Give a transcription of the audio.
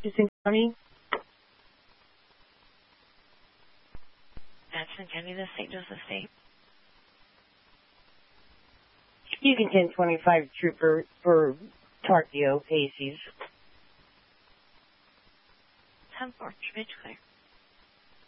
Hutchinson County. Madison County, the St. Joseph State. You can 1025 Trooper for Tarkio, Pacey's. 10-4, Ridge Clear.